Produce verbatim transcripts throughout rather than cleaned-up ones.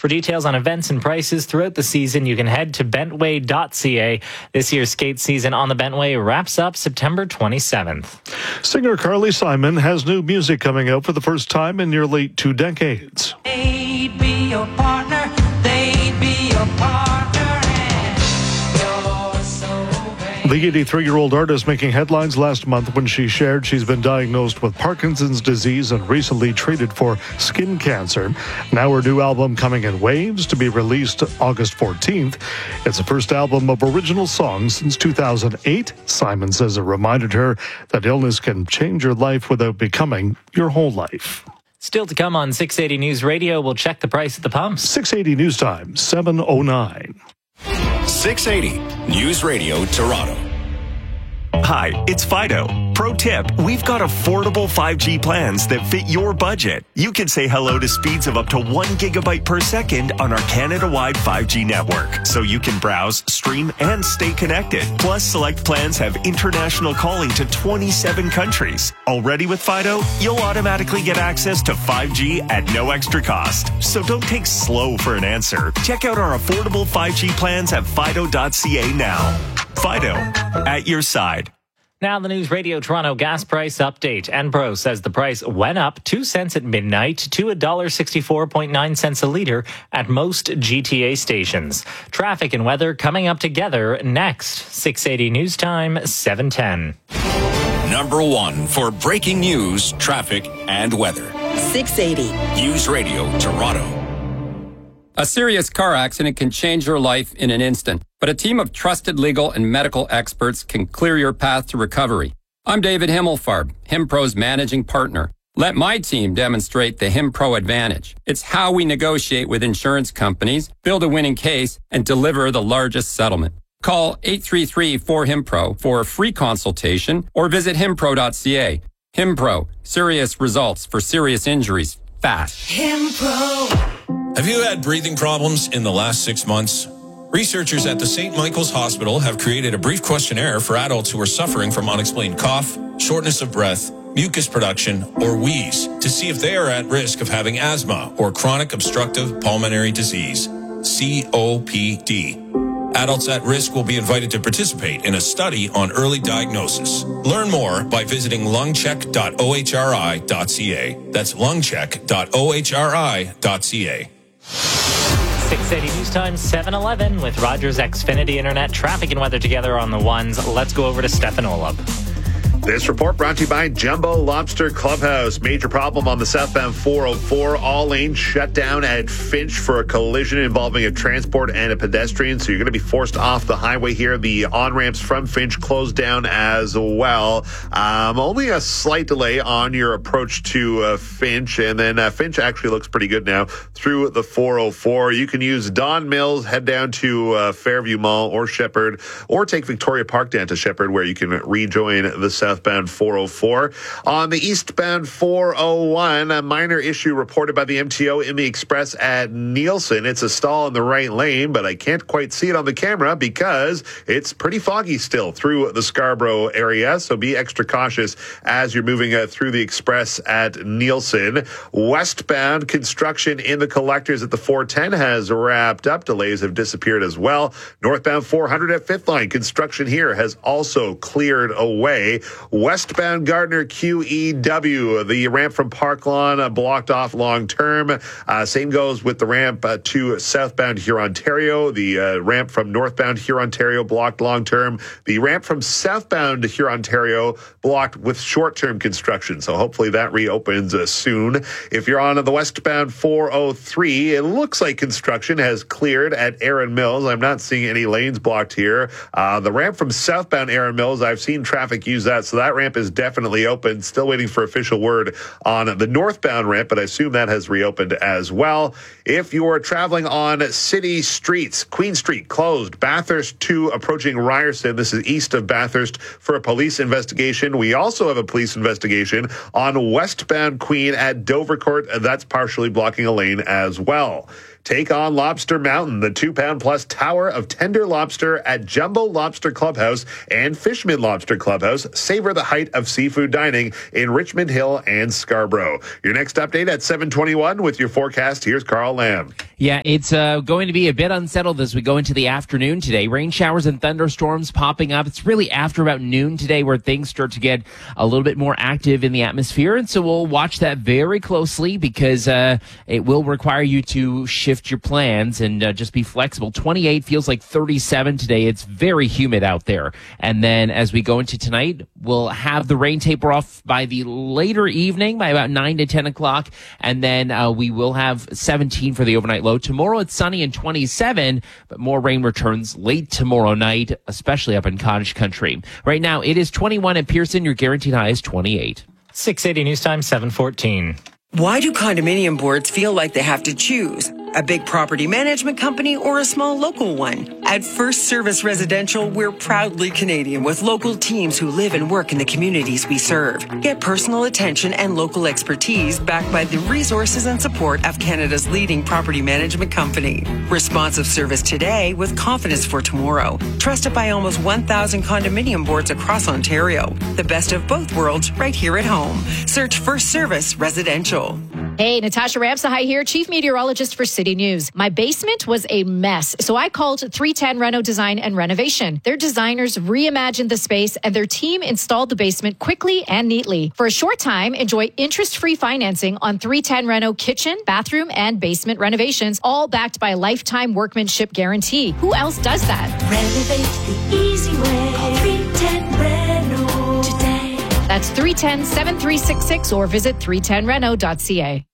For details on events and prices throughout the season, you can head to bentway dot c a. This year's skate season on the Bentway wraps up September twenty-seventh. Singer Carly Simon has new music coming out for the first time in nearly two decades. They'd be your partner, they'd be your partner, and you're so bad. The eighty-three-year-old artist making headlines last month when she shared she's been diagnosed with Parkinson's disease and recently treated for skin cancer. Now her new album coming in waves to be released August fourteenth. It's the first album of original songs since two thousand eight. Simon says it reminded her that illness can change your life without becoming your whole life. Still to come on six eighty News Radio, we'll check the price at the pumps. six eighty News Time, seven oh nine. six eighty News Radio Toronto. Hi, it's Fido. Pro tip, we've got affordable five G plans that fit your budget. You can say hello to speeds of up to one gigabyte per second on our Canada-wide five G network, so you can browse, stream, and stay connected. Plus, select plans have international calling to twenty-seven countries. Already with Fido, you'll automatically get access to five G at no extra cost. So don't take slow for an answer. Check out our affordable five G plans at fido dot c a now. Fido, at your side. Now the News Radio Toronto gas price update. Enpro says the price went up two cents at midnight to one dollar sixty-four point nine cents a litre at most G T A stations. Traffic and weather coming up together next. six eighty News Time, seven ten. Number one for breaking news, traffic, and weather. six eighty News Radio Toronto. A serious car accident can change your life in an instant, but a team of trusted legal and medical experts can clear your path to recovery. I'm David Himmelfarb, HimPro's managing partner. Let my team demonstrate the HimPro advantage. It's how we negotiate with insurance companies, build a winning case, and deliver the largest settlement. Call eight three three four HimPro for a free consultation or visit himpro dot c a. HimPro, serious results for serious injuries, fast. HimPro. Have you had breathing problems in the last six months? Researchers at the Saint Michael's Hospital have created a brief questionnaire for adults who are suffering from unexplained cough, shortness of breath, mucus production, or wheeze to see if they are at risk of having asthma or chronic obstructive pulmonary disease, C O P D. Adults at risk will be invited to participate in a study on early diagnosis. Learn more by visiting lungcheck dot o h r i dot c a. That's lungcheck dot o h r i dot c a. six eighty News Time, seven eleven with Rogers Xfinity Internet. Traffic and weather together on the ones. Let's go over to Stefan Olab. This report brought to you by Jumbo Lobster Clubhouse. Major problem on the southbound four oh four. All lanes shut down at Finch for a collision involving a transport and a pedestrian. So you're going to be forced off the highway here. The on-ramps from Finch closed down as well. Um, only a slight delay on your approach to uh, Finch. And then uh, Finch actually looks pretty good now through the four oh four. You can use Don Mills, head down to uh, Fairview Mall or Shepherd, or take Victoria Park down to Shepherd where you can rejoin the south. Southbound four oh four. On the eastbound four oh one, a minor issue reported by the M T O in the Express at Nielsen. It's a stall in the right lane, but I can't quite see it on the camera because it's pretty foggy still through the Scarborough area, so be extra cautious as you're moving uh, through the Express at Nielsen. Westbound construction in the collectors at the four ten has wrapped up. Delays have disappeared as well. Northbound four hundred at Fifth Line, construction here has also cleared away. Westbound Gardner Q E W, the ramp from Park Lawn uh, blocked off long term. Uh, same goes with the ramp uh, to southbound Hurontario. The uh, ramp from northbound Hurontario blocked long term. The ramp from southbound Hurontario blocked with short term construction. So hopefully that reopens uh, soon. If you're on the westbound four oh three, it looks like construction has cleared at Erin Mills. I'm not seeing any lanes blocked here. Uh, the ramp from southbound Erin Mills, I've seen traffic use that. So that ramp is definitely open. Still waiting for official word on the northbound ramp, but I assume that has reopened as well. If you're traveling on city streets, Queen Street closed. Bathurst two approaching Ryerson. This is east of Bathurst for a police investigation. We also have a police investigation on westbound Queen at Dovercourt. That's partially blocking a lane as well. Take on Lobster Mountain, the two-pound plus tower of tender lobster at Jumbo Lobster Clubhouse and Fishman Lobster Clubhouse. Savor the height of seafood dining in Richmond Hill and Scarborough. Your next update at seven twenty-one with your forecast. Here's Carl Lamb. Yeah, it's uh, going to be a bit unsettled as we go into the afternoon today. Rain showers and thunderstorms popping up. It's really after about noon today where things start to get a little bit more active in the atmosphere. And so we'll watch that very closely because uh, it will require you to shift your plans and uh, just be flexible. twenty-eight feels like thirty-seven today. It's very humid out there. And then as we go into tonight, we'll have the rain taper off by the later evening, by about nine to ten o'clock. And then uh, we will have seventeen for the overnight low. Tomorrow it's sunny and twenty-seven, but more rain returns late tomorrow night, especially up in cottage country. Right now it is twenty-one at Pearson. Your guaranteed high is twenty-eight. six eighty News Time, seven fourteen. Why do condominium boards feel like they have to choose? A big property management company or a small local one? At First Service Residential, we're proudly Canadian with local teams who live and work in the communities we serve. Get personal attention and local expertise backed by the resources and support of Canada's leading property management company. Responsive service today with confidence for tomorrow. Trusted by almost one thousand condominium boards across Ontario. The best of both worlds right here at home. Search First Service Residential. Hey, Natasha Ramsahai here, Chief Meteorologist for City News. My basement was a mess, so I called three ten Reno Design and Renovation. Their designers reimagined the space and their team installed the basement quickly and neatly. For a short time, enjoy interest-free financing on three ten Reno kitchen, bathroom, and basement renovations, all backed by a lifetime workmanship guarantee. Who else does that? Renovate the easy way. Call three ten Reno today. That's three one zero, seven three six six or visit three ten reno dot c a.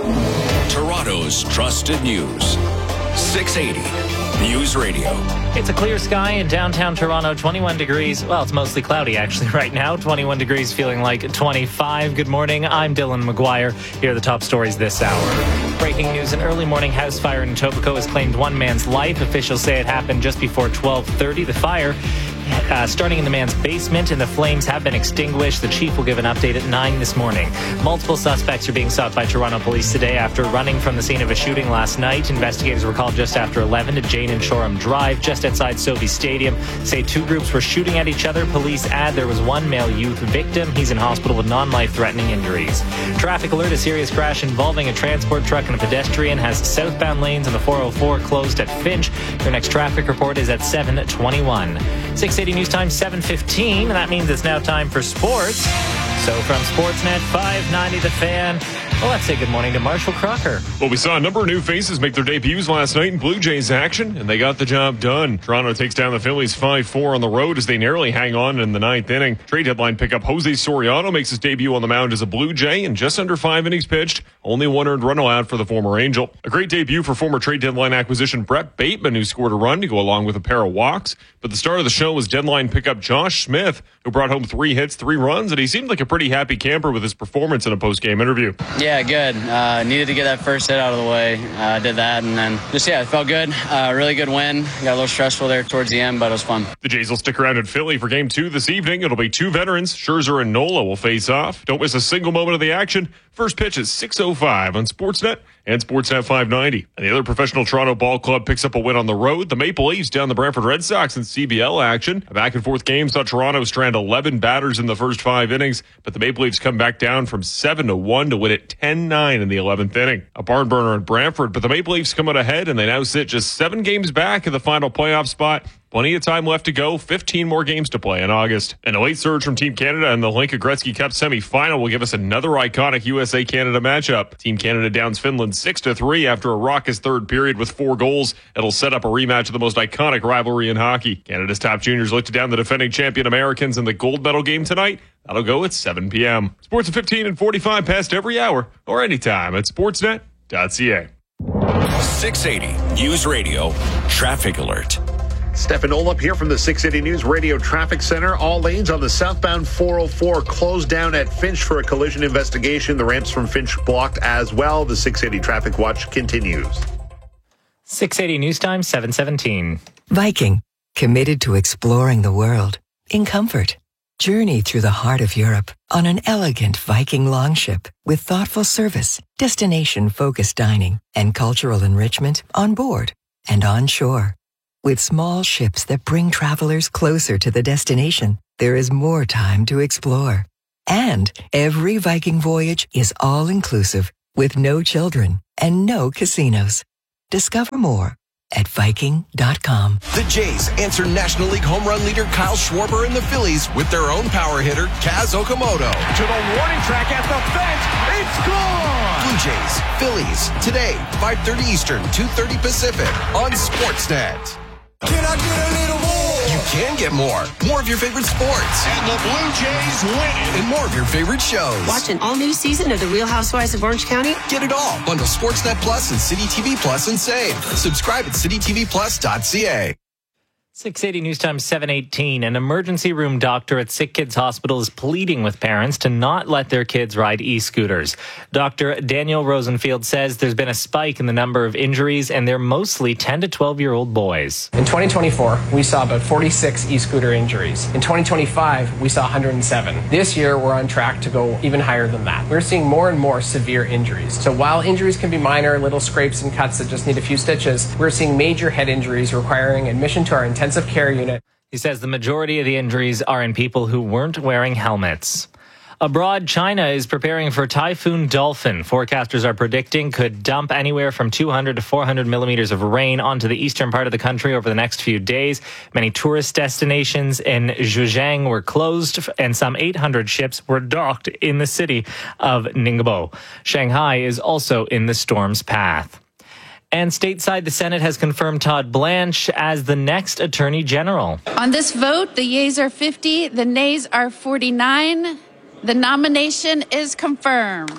Toronto's trusted news. six eighty News Radio. It's a clear sky in downtown Toronto, twenty-one degrees. Well, it's mostly cloudy actually right now. twenty-one degrees, feeling like twenty-five. Good morning. I'm Dylan McGuire. Here are the top stories this hour. Breaking news, an early morning house fire in Etobicoke has claimed one man's life. Officials say it happened just before twelve thirty. The fire Uh, starting in the man's basement, and the flames have been extinguished. The chief will give an update at nine this morning. Multiple suspects are being sought by Toronto police today after running from the scene of a shooting last night. Investigators were called just after eleven to Jane and Shoreham Drive, just outside Sophie Stadium. Say two groups were shooting at each other. Police add there was one male youth victim. He's in hospital with non-life-threatening injuries. Traffic alert, a serious crash involving a transport truck and a pedestrian has southbound lanes on the four oh four closed at Finch. Your next traffic report is at seven twenty-one. six eighty News Time, seven fifteen, and that means it's now time for sports. So from Sportsnet five ninety The Fan, well, let's say good morning to Marshall Crocker. Well, we saw a number of new faces make their debuts last night in Blue Jays action, and they got the job done. Toronto takes down the Phillies five four on the road as they narrowly hang on in the ninth inning. Trade deadline pickup Jose Soriano makes his debut on the mound as a Blue Jay, and just under five innings pitched, only one earned run allowed for the former Angel. A great debut for former trade deadline acquisition Brett Bateman, who scored a run to go along with a pair of walks. But the star of the show was deadline pickup Josh Smith, who brought home three hits, three runs, and he seemed like a pretty happy camper with his performance in a post-game interview. Yeah, good. Uh, needed to get that first hit out of the way. I uh, did that, and then just, yeah, it felt good. Uh, really good win. Got a little stressful there towards the end, but it was fun. The Jays will stick around in Philly for game two this evening. It'll be two veterans. Scherzer and Nola will face off. Don't miss a single moment of the action. First pitch is six oh five on Sportsnet and Sportsnet five ninety. And the other professional Toronto ball club picks up a win on the road. The Maple Leafs down the Brantford Red Sox in C B L action. A back-and-forth game saw Toronto strand eleven batters in the first five innings, but the Maple Leafs come back down from seven to one to win it ten nine in the eleventh inning. A barn burner in Brantford, but the Maple Leafs come out ahead, and they now sit just seven games back in the final playoff spot. Plenty of time left to go. fifteen more games to play in August. And a late surge from Team Canada in the Linka Gretzky Cup semifinal will give us another iconic U S A-Canada matchup. Team Canada downs Finland six to three after a raucous third period with four goals. It'll set up a rematch of the most iconic rivalry in hockey. Canada's top juniors look to down the defending champion Americans in the gold medal game tonight. That'll go at seven p.m. Sports at fifteen and forty-five past every hour or anytime at sportsnet dot c a. six eighty News Radio Traffic Alert. Stefan Olop here from the six eighty News Radio Traffic Center. All lanes on the southbound four oh four closed down at Finch for a collision investigation. The ramps from Finch blocked as well. The six eighty Traffic Watch continues. six eighty News Time, seven seventeen. Viking, committed to exploring the world in comfort. Journey through the heart of Europe on an elegant Viking longship with thoughtful service, destination-focused dining, and cultural enrichment on board and on shore. With small ships that bring travelers closer to the destination, there is more time to explore. And every Viking voyage is all-inclusive with no children and no casinos. Discover more at Viking dot com. The Jays answer National League home run leader Kyle Schwarber and the Phillies with their own power hitter, Kaz Okamoto. To the warning track at the fence. It's gone! Blue Jays, Phillies, today, five thirty Eastern, two thirty Pacific on Sportsnet. Can I get a little more? You can get more. More of your favorite sports. And the Blue Jays win. And more of your favorite shows. Watch an all-new season of The Real Housewives of Orange County. Get it all. Bundle Sportsnet Plus and City T V Plus and save. Subscribe at city t v plus dot c a. six eighty News Time seven eighteen. An emergency room doctor at Sick Kids Hospital is pleading with parents to not let their kids ride e-scooters. Doctor Daniel Rosenfield says there's been a spike in the number of injuries, and they're mostly ten to twelve-year-old boys. In twenty twenty-four, we saw about forty-six e-scooter injuries. In twenty twenty-five, we saw one hundred seven. This year, we're on track to go even higher than that. We're seeing more and more severe injuries. So while injuries can be minor, little scrapes and cuts that just need a few stitches, we're seeing major head injuries requiring admission to our intensive care unit. He says the majority of the injuries are in people who weren't wearing helmets. Abroad, China is preparing for Typhoon Dolphin. Forecasters are predicting could dump anywhere from two hundred to four hundred millimeters of rain onto the eastern part of the country over the next few days. Many tourist destinations in Zhejiang were closed, and some eight hundred ships were docked in the city of Ningbo. Shanghai is also in the storm's path. And stateside, the Senate has confirmed Todd Blanche as the next Attorney General. On this vote, the yeas are fifty, the nays are forty-nine. The nomination is confirmed.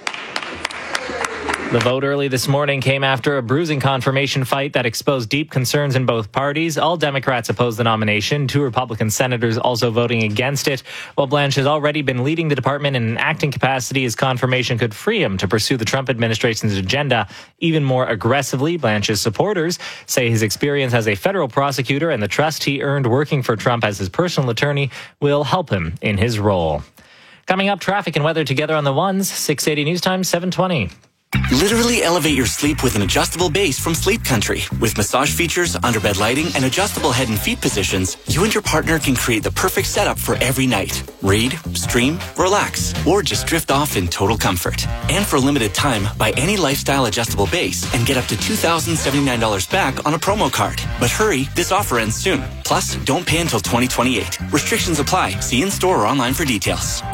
The vote early this morning came after a bruising confirmation fight that exposed deep concerns in both parties. All Democrats opposed the nomination, two Republican senators also voting against it. While Blanche has already been leading the department in an acting capacity, his confirmation could free him to pursue the Trump administration's agenda even more aggressively. Blanche's supporters say his experience as a federal prosecutor and the trust he earned working for Trump as his personal attorney will help him in his role. Coming up, traffic and weather together on the ones. six eighty News Time, seven twenty. Literally elevate your sleep with an adjustable base from Sleep Country. With massage features, underbed lighting, and adjustable head and feet positions, you and your partner can create the perfect setup for every night. Read, stream, relax, or just drift off in total comfort. And for a limited time, buy any lifestyle adjustable base and get up to two thousand seventy-nine dollars back on a promo card. But hurry, this offer ends soon. Plus, don't pay until twenty twenty-eight. Restrictions apply. See in-store or online for details.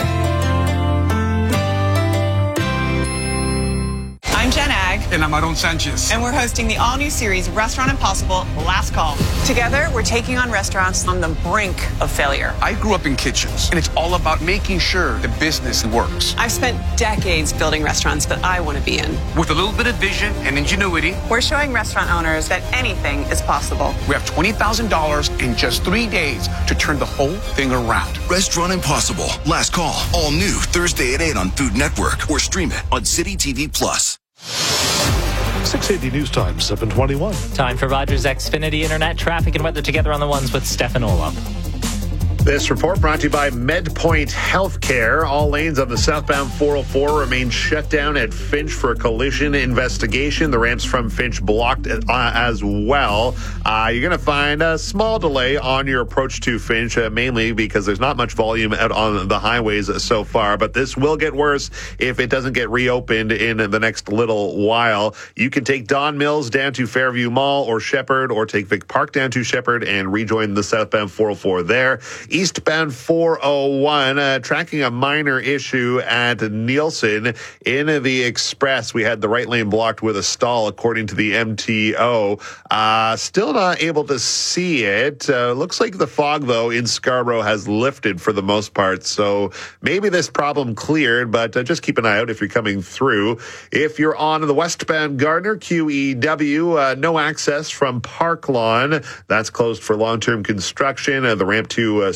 I'm Jen Ag. And I'm Aaron Sanchez. And we're hosting the all-new series, Restaurant Impossible, Last Call. Together, we're taking on restaurants on the brink of failure. I grew up in kitchens, and it's all about making sure the business works. I've spent decades building restaurants that I want to be in. With a little bit of vision and ingenuity, we're showing restaurant owners that anything is possible. We have twenty thousand dollars in just three days to turn the whole thing around. Restaurant Impossible, Last Call, all new Thursday at eight on Food Network, or stream it on City T V Plus. six eighty News Time, seven twenty-one. Time for Rogers Xfinity Internet traffic and weather together on the ones with Stefanola. This report brought to you by MedPoint Healthcare. All lanes on the southbound four oh four remain shut down at Finch for a collision investigation. The ramps from Finch blocked uh, as well. Uh, you're going to find a small delay on your approach to Finch, uh, mainly because there's not much volume out on the highways so far. But this will get worse if it doesn't get reopened in the next little while. You can take Don Mills down to Fairview Mall or Shepherd, or take Vic Park down to Shepherd and rejoin the southbound four oh four there. Eastbound four oh one, uh, tracking a minor issue at Nielsen. In the Express, we had the right lane blocked with a stall, according to the M T O. Uh, still not able to see it. Uh, looks like the fog, though, in Scarborough has lifted for the most part. So maybe this problem cleared, but uh, just keep an eye out if you're coming through. If you're on the westbound Gardner, Q E W, uh, no access from Park Lawn. That's closed for long-term construction. Uh, the ramp to uh,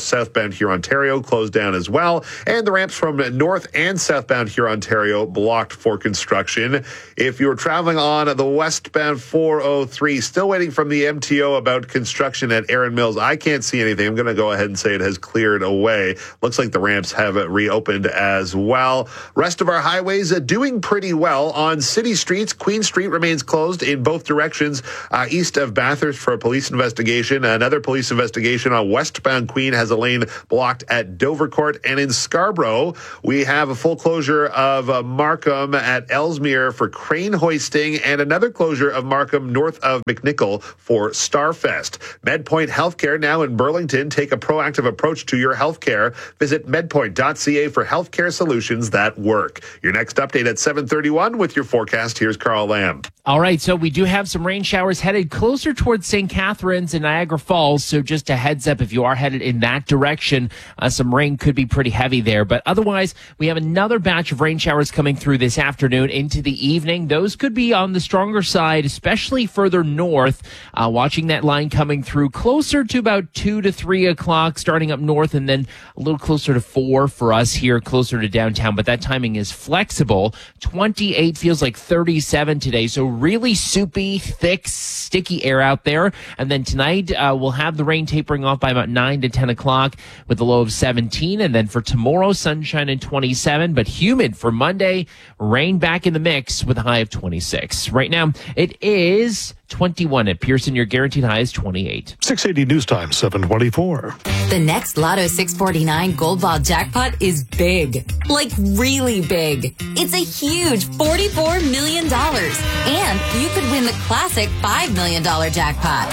southbound Huron-Ontario closed down as well. And the ramps from north and southbound Huron-Ontario blocked for construction. If you're traveling on the westbound four oh three, still waiting from the M T O about construction at Erin Mills. I can't see anything. I'm going to go ahead and say it has cleared away. Looks like the ramps have reopened as well. Rest of our highways are doing pretty well. On city streets, Queen Street remains closed in both directions uh, east of Bathurst for a police investigation. Another police investigation on westbound Queen has a lane blocked at Dovercourt. And in Scarborough, we have a full closure of uh, Markham at Ellesmere for crane hoisting and another closure of Markham north of McNichol for Starfest. MedPoint Healthcare now in Burlington. Take a proactive approach to your healthcare. Visit medpoint dot c a for healthcare solutions that work. Your next update at seven thirty-one with your forecast. Here's Carl Lamb. All right, so we do have some rain showers headed closer towards Saint Catharines and Niagara Falls. So just a heads up, if you are headed in that direction, uh, some rain could be pretty heavy there. But otherwise, we have another batch of rain showers coming through this afternoon into the evening. Those could be on the stronger side, especially further north. Uh, watching that line coming through closer to about two to three o'clock, starting up north, and then a little closer to four for us here, closer to downtown. But that timing is flexible. twenty-eight feels like thirty-seven today. So really soupy, thick, sticky air out there. And then tonight, uh, we'll have the rain tapering off by about nine to ten o'clock with a low of seventeen. And then for tomorrow, sunshine and twenty-seven, but humid for Monday, rain back in the mix with a high of twenty-six. Right now, it is twenty-one at Pearson. Your guaranteed high is twenty-eight. six eighty News Time, seven twenty-four. The next Lotto six forty-nine Gold Ball jackpot is big. Like really big. It's a huge forty-four million dollars. And you could win the classic five million dollars jackpot.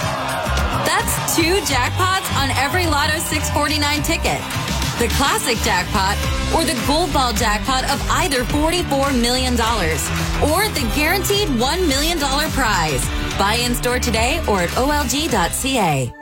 That's two jackpots on every Lotto six forty-nine ticket. The classic jackpot or the Gold Ball jackpot of either forty-four million dollars or the guaranteed one million dollars prize. Buy in store today or at O L G dot C A.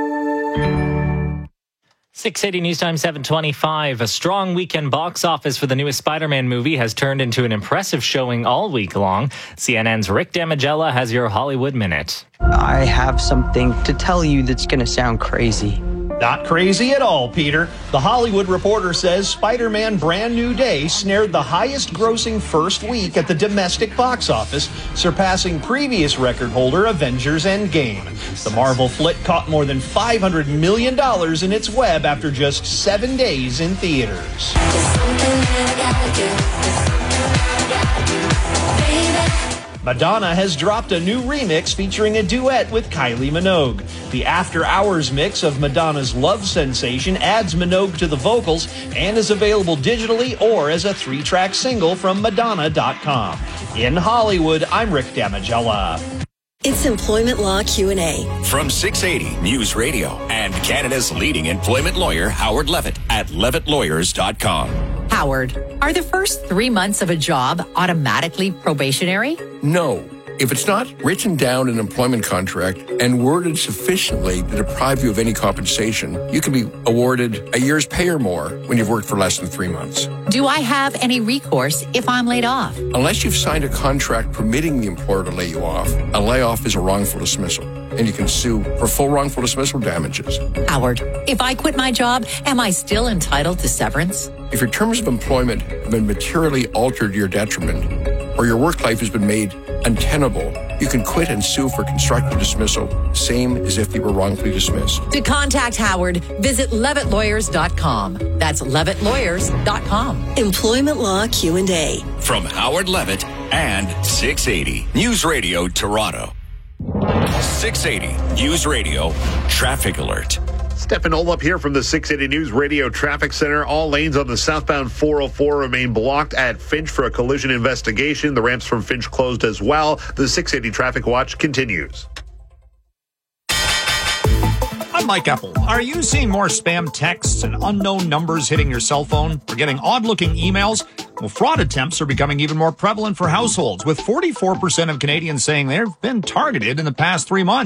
six eighty News Time, seven twenty-five. A strong weekend box office for the newest Spider-Man movie has turned into an impressive showing all week long. C N N's Rick Damigella has your Hollywood Minute. I have something to tell you that's going to sound crazy. Not crazy at all, Peter. The Hollywood Reporter says Spider-Man Brand New Day snared the highest grossing first week at the domestic box office, surpassing previous record holder Avengers Endgame. The Marvel flick caught more than five hundred million dollars in its web after just seven days in theaters. Madonna has dropped a new remix featuring a duet with Kylie Minogue. The After Hours mix of Madonna's Love Sensation adds Minogue to the vocals and is available digitally or as a three-track single from Madonna dot com. In Hollywood, I'm Rick Damigella. It's Employment Law Q and A. From six eighty News Radio and Canada's leading employment lawyer, Howard Levitt at levitt lawyers dot com. Howard, are the first three months of a job automatically probationary? No. If it's not written down in an employment contract and worded sufficiently to deprive you of any compensation, you can be awarded a year's pay or more when you've worked for less than three months. Do I have any recourse if I'm laid off? Unless you've signed a contract permitting the employer to lay you off, a layoff is a wrongful dismissal, and you can sue for full wrongful dismissal damages. Howard, if I quit my job, am I still entitled to severance? If your terms of employment have been materially altered to your detriment, or your work life has been made untenable, you can quit and sue for constructive dismissal, same as if you were wrongfully dismissed. To contact Howard, visit levitt lawyers dot com. That's levitt lawyers dot com. Employment Law Q and A. From Howard Levitt and six eighty News Radio Toronto. six eighty News Radio Traffic Alert. Stefan Olop here from the six eighty News Radio Traffic Center. All lanes on the southbound four oh four remain blocked at Finch for a collision investigation. The ramps from Finch closed as well. The six eighty Traffic Watch continues. I'm Mike Apple. Are you seeing more spam texts and unknown numbers hitting your cell phone? Or getting odd-looking emails? Well, fraud attempts are becoming even more prevalent for households, with forty-four percent of Canadians saying they've been targeted in the past three months.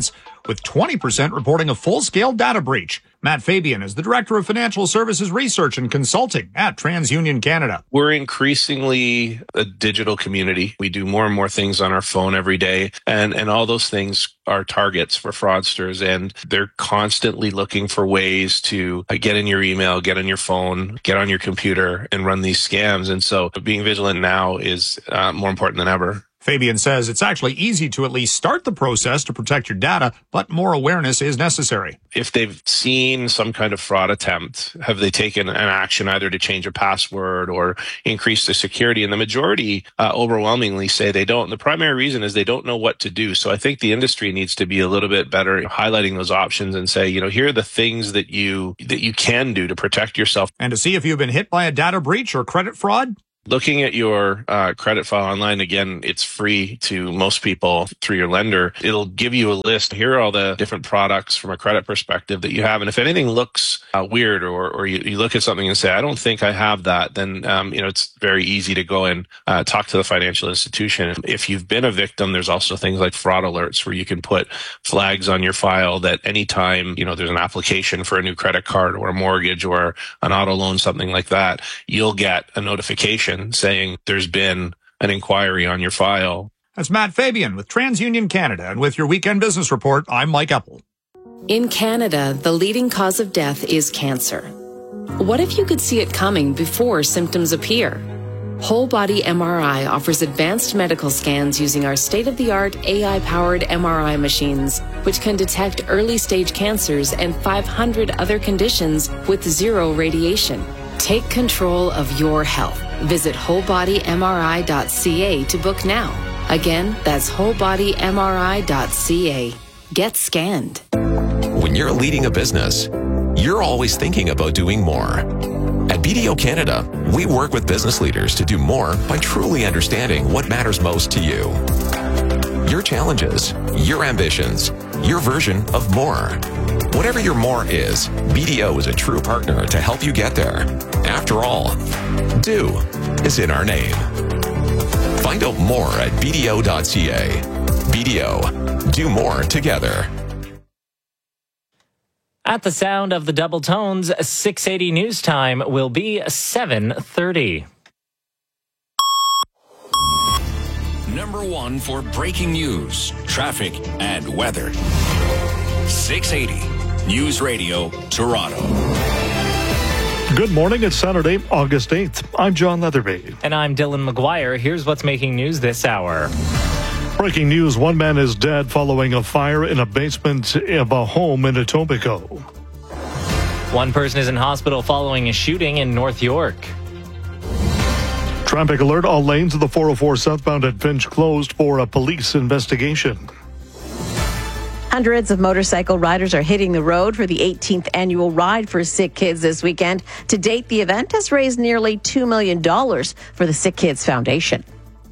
with twenty percent reporting a full-scale data breach. Matt Fabian is the Director of Financial Services Research and Consulting at TransUnion Canada. We're increasingly a digital community. We do more and more things on our phone every day, and, and all those things are targets for fraudsters, and they're constantly looking for ways to get in your email, get on your phone, get on your computer, and run these scams. And so being vigilant now is uh, more important than ever. Fabian says it's actually easy to at least start the process to protect your data, but more awareness is necessary. If they've seen some kind of fraud attempt, have they taken an action either to change a password or increase the security? And the majority uh, overwhelmingly say they don't. And the primary reason is they don't know what to do. So I think the industry needs to be a little bit better highlighting those options and say, you know, here are the things that you that you can do to protect yourself. And to see if you've been hit by a data breach or credit fraud, looking at your uh, credit file online, again, it's free to most people through your lender. It'll give you a list. Here are all the different products from a credit perspective that you have. And if anything looks uh, weird or, or you, you look at something and say, I don't think I have that, then, um, you know, it's very easy to go and uh, talk to the financial institution. If you've been a victim, there's also things like fraud alerts where you can put flags on your file that anytime, you know, there's an application for a new credit card or a mortgage or an auto loan, something like that, you'll get a notification saying there's been an inquiry on your file. That's Matt Fabian with TransUnion Canada. And with your Weekend Business Report, I'm Mike Eppel. In Canada, the leading cause of death is cancer. What if you could see it coming before symptoms appear? Whole Body M R I offers advanced medical scans using our state-of-the-art A I-powered M R I machines, which can detect early-stage cancers and five hundred other conditions with zero radiation. Take control of your health. Visit whole body M R I dot C A to book now. Again, that's whole body M R I dot C A. Get scanned. When you're leading a business, you're always thinking about doing more. At B D O Canada, we work with business leaders to do more by truly understanding what matters most to you. Your challenges, your ambitions, your version of more. Whatever your more is, B D O is a true partner to help you get there. After all, do is in our name. Find out more at B D O dot C A. B D O, do more together. At the sound of the double tones, six eighty news time will be seven thirty. Number one for breaking news, traffic, and weather. six eighty News Radio, Toronto. Good morning. It's Saturday, August eighth. I'm John Leatherby. And I'm Dylan McGuire. Here's what's making news this hour. Breaking news, one man is dead following a fire in a basement of a home in Etobicoke. One person is in hospital following a shooting in North York. Traffic alert, all lanes of the four oh four southbound at Finch closed for a police investigation. Hundreds of motorcycle riders are hitting the road for the eighteenth annual Ride for Sick Kids this weekend. To date, the event has raised nearly two million dollars for the Sick Kids Foundation.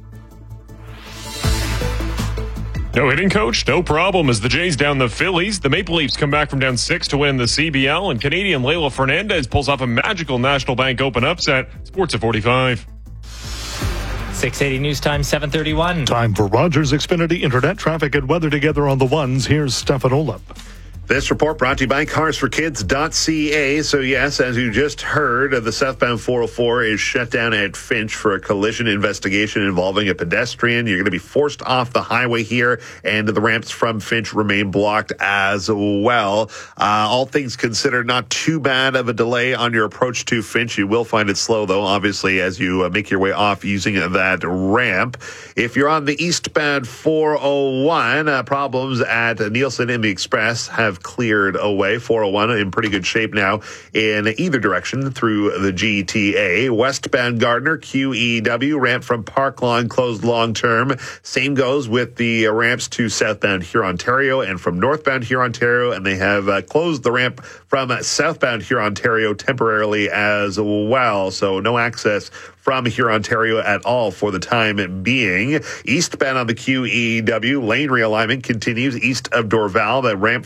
No hitting, coach? No problem as the Jays down the Phillies. The Maple Leafs come back from down six to win the C B L, and Canadian Layla Fernandez pulls off a magical National Bank Open upset. Sports at forty-five. six eighty News Time, seven thirty-one. Time for Rogers Xfinity Internet traffic and weather together on the ones. Here's Stefan Olip. This report brought to you by cars for kids dot C A. So, yes, as you just heard, the southbound four oh four is shut down at Finch for a collision investigation involving a pedestrian. You're going to be forced off the highway here, and the ramps from Finch remain blocked as well. Uh, all things considered, not too bad of a delay on your approach to Finch. You will find it slow, though, obviously, as you uh, make your way off using that ramp. If you're on the eastbound four oh one, uh, problems at Nielsen and the Express have cleared away. four oh one in pretty good shape now in either direction through the G T A. Westbound Gardner, Q E W, ramp from Park Lawn closed long term. Same goes with the ramps to southbound Hurontario and from northbound Hurontario, and they have uh, closed the ramp from southbound Hurontario temporarily as well. So no access from Hurontario at all for the time being. Eastbound on the Q E W, lane realignment continues east of Dorval. That ramp from northbound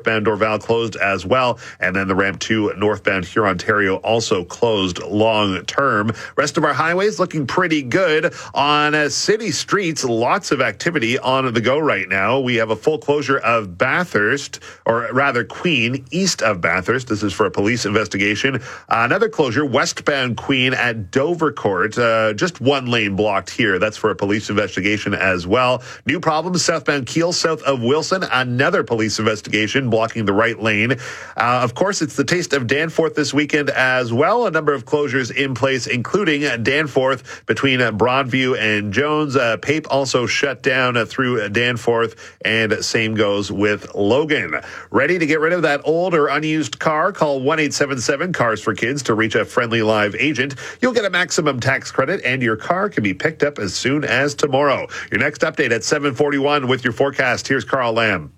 northbound Dorval closed as well. And then the ramp two northbound Huron-Ontario also closed long term. Rest of our highways looking pretty good. On uh, city streets, lots of activity on the go right now. We have a full closure of Bathurst, or rather Queen, east of Bathurst. This is for a police investigation. Uh, another closure, westbound Queen at Dovercourt. Uh, just one lane blocked here. That's for a police investigation as well. New problems, southbound Kiel, south of Wilson. Another police investigation blocking the right lane. Uh, of course, it's the Taste of Danforth this weekend as well. A number of closures in place, including Danforth between Broadview and Jones. Uh, Pape also shut down uh, through Danforth, and same goes with Logan. Ready to get rid of that old or unused car? Call one eight seven seven cars for kids to reach a friendly live agent. You'll get a maximum tax credit, and your car can be picked up as soon as tomorrow. Your next update at seven forty-one with your forecast. Here's Carl Lamb.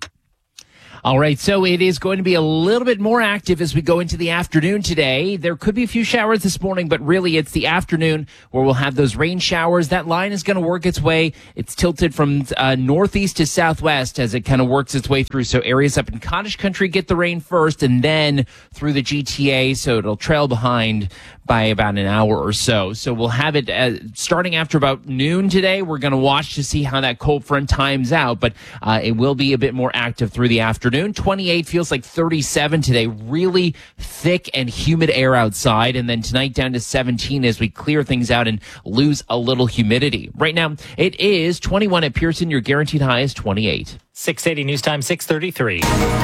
All right, so it is going to be a little bit more active as we go into the afternoon today. There could be a few showers this morning, but really it's the afternoon where we'll have those rain showers. That line is going to work its way. It's tilted from uh, northeast to southwest as it kind of works its way through. So areas up in Cottage Country get the rain first, and then through the G T A, so it'll trail behind by about an hour or so. So we'll have it uh, starting after about noon today. We're going to watch to see how that cold front times out, but uh, it will be a bit more active through the afternoon. twenty-eight feels like thirty-seven today. Really thick and humid air outside. And then tonight down to seventeen as we clear things out and lose a little humidity. Right now, it is twenty-one at Pearson. Your guaranteed high is twenty-eight. six eighty News Time, six thirty-three.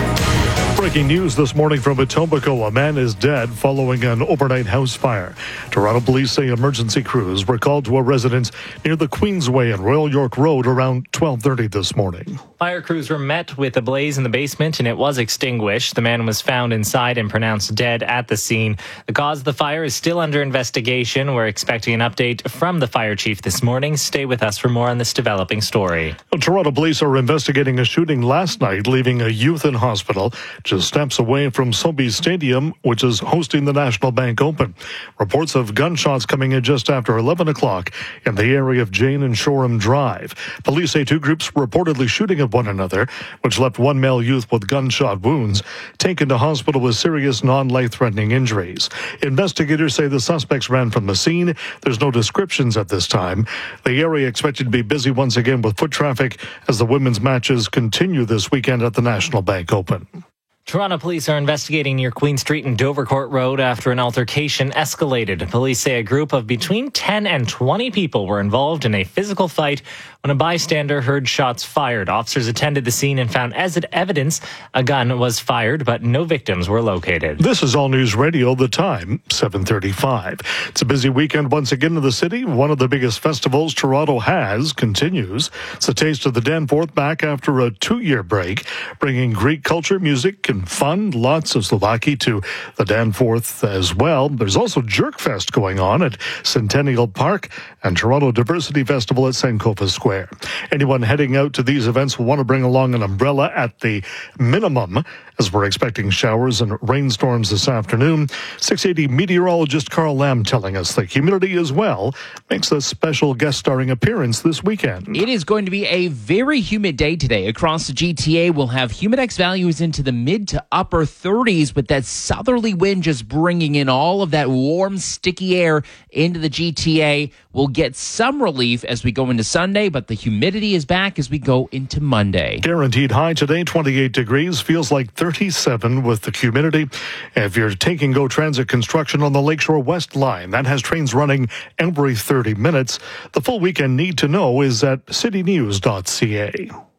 Breaking news this morning from Etobicoke. A man is dead following an overnight house fire. Toronto police say emergency crews were called to a residence near the Queensway and Royal York Road around twelve thirty this morning. Fire crews were met with a blaze in the basement, and it was extinguished. The man was found inside and pronounced dead at the scene. The cause of the fire is still under investigation. We're expecting an update from the fire chief this morning. Stay with us for more on this developing story. Toronto police are investigating a shooting last night, leaving a youth in hospital just steps away from Sobeys Stadium, which is hosting the National Bank Open. Reports of gunshots coming in just after eleven o'clock in the area of Jane and Shoreham Drive. Police say two groups reportedly shooting at one another, which left one male youth with gunshot wounds taken to hospital with serious non-life-threatening injuries. Investigators say the suspects ran from the scene. There's no descriptions at this time. The area expected to be busy once again with foot traffic as the women's matches continue this weekend at the National Bank Open. Toronto police are investigating near Queen Street and Dovercourt Road after an altercation escalated. Police say a group of between ten and twenty people were involved in a physical fight when a bystander heard shots fired. Officers attended the scene and found as evidence a gun was fired, but no victims were located. This is All News Radio, the time, seven thirty-five. It's a busy weekend once again in the city. One of the biggest festivals Toronto has continues. It's a Taste of the Danforth back after a two-year break, bringing Greek culture, music, and fun. Lots of Slovaki to the Danforth as well. There's also Jerkfest going on at Centennial Park and Toronto Diversity Festival at Sankofa Square. Anyone heading out to these events will want to bring along an umbrella at the minimum, as we're expecting showers and rainstorms this afternoon. six eighty meteorologist Carl Lamb telling us the humidity as well makes a special guest starring appearance this weekend. It is going to be a very humid day today. Across the G T A, we'll have Humidex values into the mid to upper thirties with that southerly wind just bringing in all of that warm, sticky air into the G T A. We'll get some relief as we go into Sunday, but the humidity is back as we go into Monday. Guaranteed high today, twenty-eight degrees. Feels like thirty-seven with the humidity. If you're taking GO Transit construction on the Lakeshore West Line, that has trains running every thirty minutes. The full weekend need to know is at city news dot c a.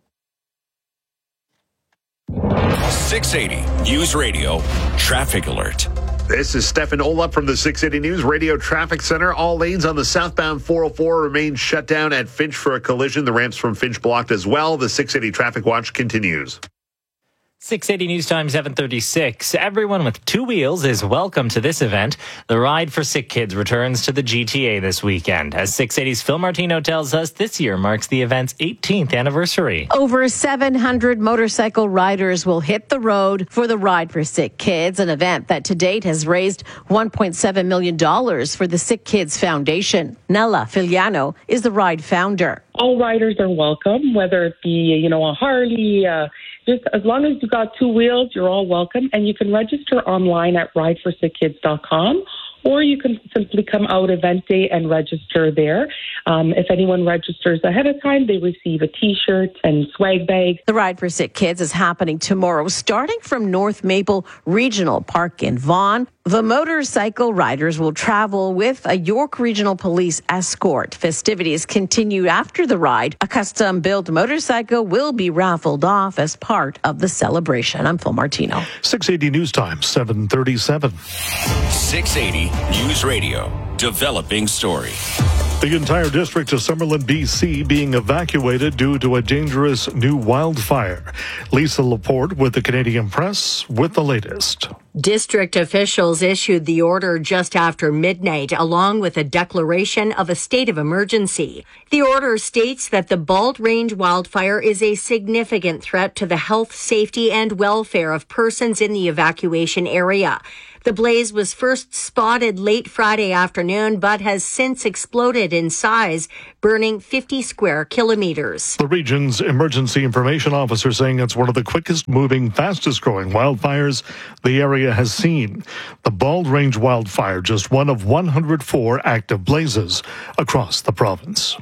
six eighty News Radio Traffic Alert. This is Stefan Olap from the six eighty News Radio Traffic Center. All lanes on the southbound four oh four remain shut down at Finch for a collision. The ramps from Finch blocked as well. The six eighty Traffic Watch continues. six eighty News Time, seven thirty-six. Everyone with two wheels is welcome to this event. The Ride for Sick Kids returns to the G T A this weekend. As six eighty's Phil Martino tells us, this year marks the event's eighteenth anniversary. Over seven hundred motorcycle riders will hit the road for the Ride for Sick Kids, an event that to date has raised one point seven million dollars for the Sick Kids Foundation. Nella Filiano is the Ride founder. All riders are welcome, whether it be, you know, a Harley, uh, just as long as you've got two wheels, you're all welcome. And you can register online at ride for sick kids dot com. Or you can simply come out event day and register there. Um, if anyone registers ahead of time, they receive a T-shirt and swag bag. The Ride for Sick Kids is happening tomorrow, starting from North Maple Regional Park in Vaughan. The motorcycle riders will travel with a York Regional Police escort. Festivities continue after the ride. A custom-built motorcycle will be raffled off as part of the celebration. I'm Phil Martino. six eighty News Time, seven thirty-seven. six eighty News Radio, developing story. The entire district of Summerlin, B C being evacuated due to a dangerous new wildfire. Lisa Laporte with the Canadian Press with the latest. District officials issued the order just after midnight, along with a declaration of a state of emergency. The order states that the Bald Range wildfire is a significant threat to the health, safety, and welfare of persons in the evacuation area. The blaze was first spotted late Friday afternoon, but has since exploded in size, burning fifty square kilometers. The region's emergency information officer saying it's one of the quickest moving, fastest growing wildfires the area has seen. The Bald Range wildfire, just one of one hundred four active blazes across the province.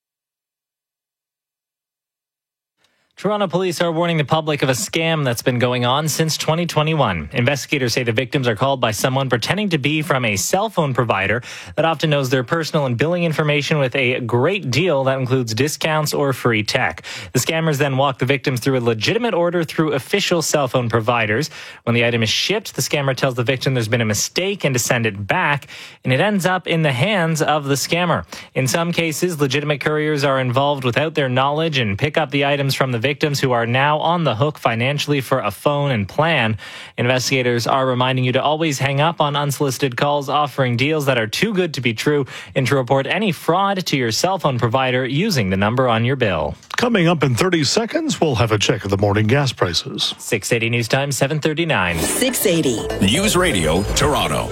Toronto police are warning the public of a scam that's been going on since twenty twenty-one. Investigators say the victims are called by someone pretending to be from a cell phone provider that often knows their personal and billing information with a great deal that includes discounts or free tech. The scammers then walk the victims through a legitimate order through official cell phone providers. When the item is shipped, the scammer tells the victim there's been a mistake and to send it back, and it ends up in the hands of the scammer. In some cases, legitimate couriers are involved without their knowledge and pick up the items from the victim. Victims who are now on the hook financially for a phone and plan. Investigators are reminding you to always hang up on unsolicited calls offering deals that are too good to be true and to report any fraud to your cell phone provider using the number on your bill. Coming up in thirty seconds, we'll have a check of the morning gas prices. six eighty News Time, seven thirty-nine. six eighty. News Radio Toronto.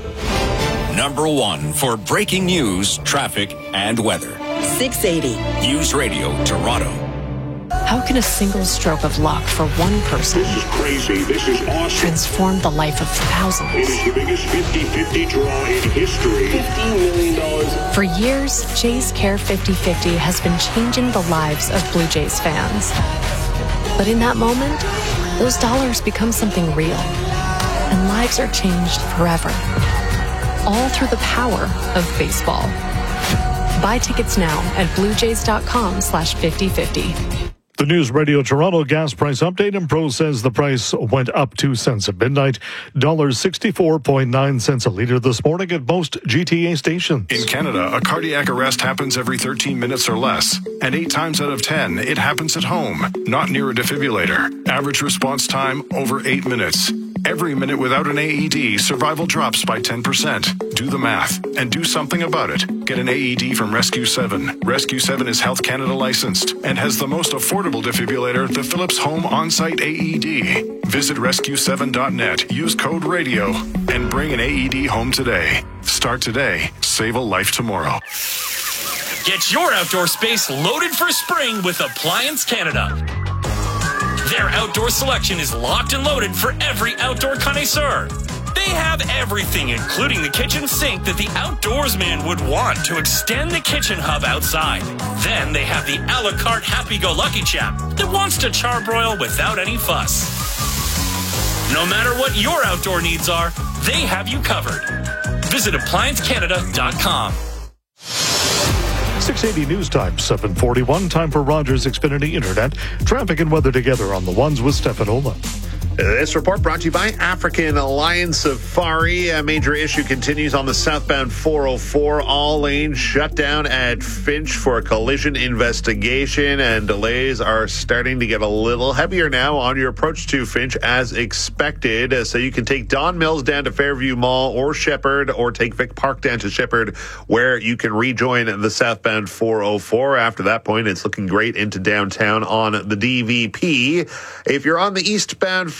Number one for breaking news, traffic, and weather. six eighty. News Radio Toronto. How can a single stroke of luck for one person This is crazy. This is awesome. transform the life of thousands? It is the biggest fifty-fifty draw in history. fifteen million dollars. For years, Jays Care fifty fifty has been changing the lives of Blue Jays fans. But in that moment, those dollars become something real, and lives are changed forever. All through the power of baseball. Buy tickets now at bluejays.com slash 5050. The News Radio Toronto gas price update, and Pro says the price went up two cents at midnight, one dollar sixty-four point nine cents a litre this morning at most G T A stations. In Canada, a cardiac arrest happens every thirteen minutes or less, and eight times out of ten, it happens at home, not near a defibrillator. Average response time, over eight minutes. Every minute without an A E D, survival drops by ten percent. Do the math and do something about it. Get an A E D from Rescue seven. Rescue seven is Health Canada licensed and has the most affordable defibrillator, the Philips Home On-Site A E D. Visit rescue seven dot net, use code RADIO, and bring an A E D home today. Start today. Save a life tomorrow. Get your outdoor space loaded for spring with Appliance Canada. Their outdoor selection is locked and loaded for every outdoor connoisseur. They have everything, including the kitchen sink that the outdoorsman would want to extend the kitchen hub outside. Then they have the a la carte happy-go-lucky chap that wants to charbroil without any fuss. No matter what your outdoor needs are, they have you covered. Visit appliance canada dot com. six eighty News Time, seven forty-one. Time for Rogers Xfinity Internet. Traffic and weather together on the ones with Stefan Ola. This report brought to you by African Alliance Safari. A major issue continues on the southbound four oh four. All lanes shut down at Finch for a collision investigation, and delays are starting to get a little heavier now on your approach to Finch as expected. So you can take Don Mills down to Fairview Mall or Shepherd, or take Vic Park down to Shepherd, where you can rejoin the southbound four oh four. After that point, it's looking great into downtown on the D V P. If you're on the eastbound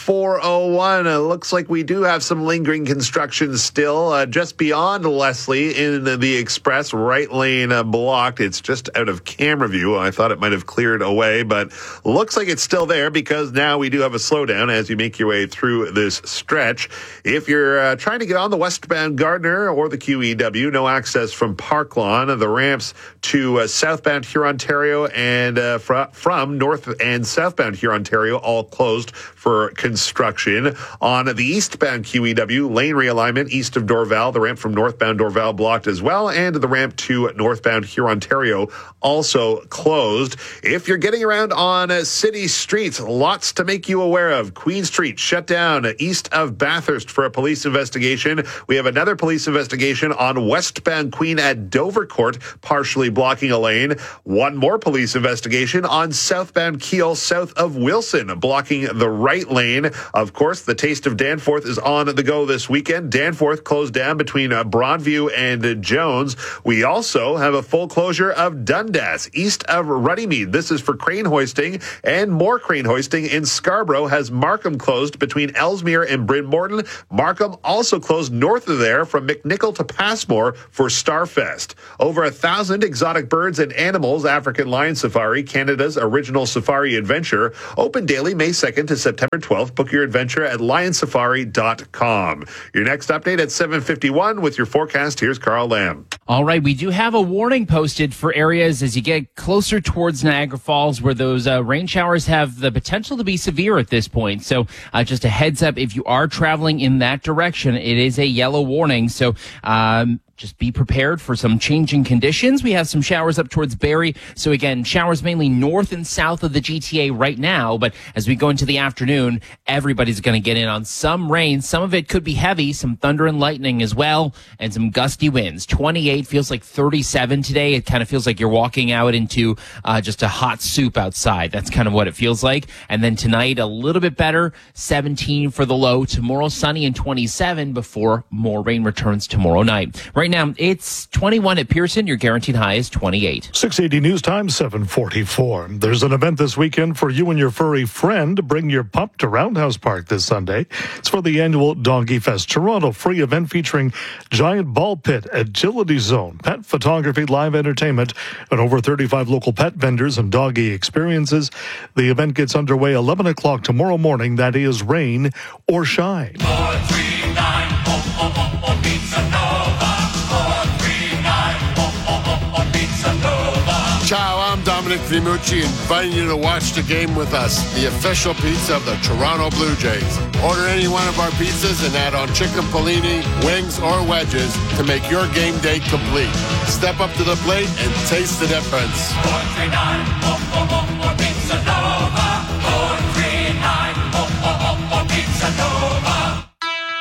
four oh one. It looks like we do have some lingering construction still uh, just beyond Leslie in the, the express right lane uh, blocked. It's just out of camera view. I thought it might have cleared away, but looks like it's still there because now we do have a slowdown as you make your way through this stretch. If you're uh, trying to get on the westbound Gardner or the Q E W, no access from Park Lawn. The ramps to uh, southbound Hurontario and uh, fr- from north and southbound Hurontario all closed for construction. On the eastbound Q E W, lane realignment east of Dorval, the ramp from northbound Dorval blocked as well, and the ramp to northbound Hurontario also closed. If you're getting around on uh, city streets, lots to make you aware of. Queen Street shut down east of Bathurst for a police investigation. We have another police investigation on westbound Queen at Dovercourt, partially blocking a lane. One more police investigation on southbound Kiel, south of Wilson, blocking the right lane. Of course, the Taste of Danforth is on the go this weekend. Danforth closed down between uh, Broadview and uh, Jones. We also have a full closure of Dundas, east of Runnymede. This is for crane hoisting, and more crane hoisting in Scarborough has Markham closed between Ellesmere and Bryn Mawton. Markham also closed north of there from McNichol to Passmore for Starfest. Over a thousand exotic birds and animals, African Lion Safari, Canada's original safari adventure, open daily May second to September twelfth. Book your adventure at lion safari dot com. Your next update at seven fifty-one with your forecast. Here's Carl Lamb. All right, we do have a warning posted for areas as you get closer towards Niagara Falls where those uh, rain showers have the potential to be severe at this point. So uh, just a heads up, if you are traveling in that direction, it is a yellow warning. So um just be prepared for some changing conditions. We have some showers up towards Barrie. So again, showers mainly north and south of the G T A right now. But as we go into the afternoon, everybody's going to get in on some rain. Some of it could be heavy, some thunder and lightning as well, and some gusty winds. twenty-eight feels like thirty-seven today. It kind of feels like you're walking out into uh, just a hot soup outside. That's kind of what it feels like. And then tonight, a little bit better, seventeen for the low. Tomorrow, sunny and twenty-seven before more rain returns tomorrow night. Right now, it's twenty-one at Pearson. Your guaranteed high is twenty-eight. six eighty News Time, seven forty-four. There's an event this weekend for you and your furry friend. Bring your pup to Roundhouse Park this Sunday. It's for the annual Doggy Fest Toronto. Free event featuring giant ball pit, agility zone, pet photography, live entertainment, and over thirty-five local pet vendors and doggy experiences. The event gets underway eleven o'clock tomorrow morning. That is rain or shine. four three nine, oh, oh, oh, oh, Pizza Nova. Ciao, I'm Dominic Vimucci, inviting you to watch the game with us, the official pizza of the Toronto Blue Jays. Order any one of our pizzas and add on chicken pellini, wings, or wedges to make your game day complete. Step up to the plate and taste the difference. four three nine, oh, oh, oh, oh, Pizza Nova. four three nine, oh, oh, oh, oh, Pizza Nova.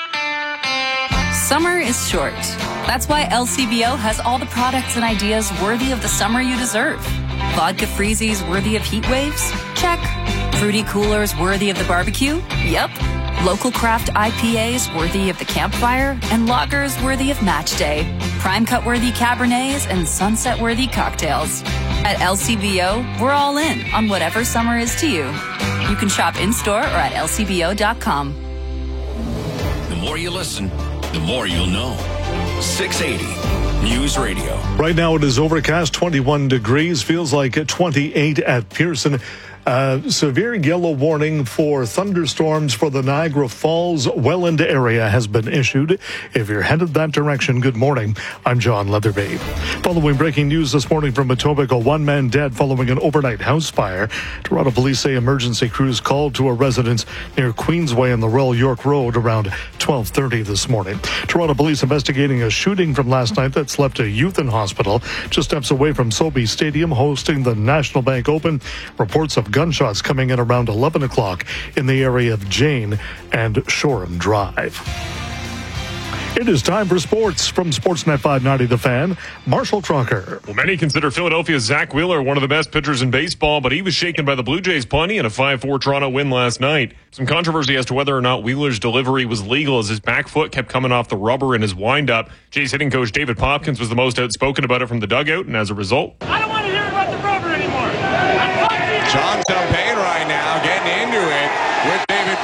Summer is short. That's why L C B O has all the products and ideas worthy of the summer you deserve. Vodka freezies worthy of heat waves? Check. Fruity coolers worthy of the barbecue? Yep. Local craft I P As worthy of the campfire? And lagers worthy of match day. Prime cut worthy Cabernets and sunset worthy cocktails. At L C B O, we're all in on whatever summer is to you. You can shop in-store or at L C B O dot com. The more you listen, the more you'll know. six eighty News Radio. Right now it is overcast, twenty-one degrees, feels like twenty-eight at Pearson. Uh, severe yellow warning for thunderstorms for the Niagara Falls Welland area has been issued. If you're headed that direction, good morning. I'm John Leatherby. Following breaking news this morning from Etobicoke, one man dead following an overnight house fire. Toronto police say emergency crews called to a residence near Queensway on the Royal York Road around twelve thirty this morning. Toronto police investigating a shooting from last night that's left a youth in hospital just steps away from Sobeys Stadium hosting the National Bank Open. Reports of gunshots coming in around eleven o'clock in the area of Jane and Shoreham Drive. It is time for sports from Sportsnet five ninety The Fan. Marshall Crocker. Well, many consider Philadelphia's Zach Wheeler one of the best pitchers in baseball, but he was shaken by the Blue Jays plenty in a five four Toronto win last night. Some controversy as to whether or not Wheeler's delivery was legal as his back foot kept coming off the rubber in his windup. Jays hitting coach David Popkins was the most outspoken about it from the dugout, and as a result, I don't want to hear about the rubber anymore. John Champagne right now getting into it with David Popkins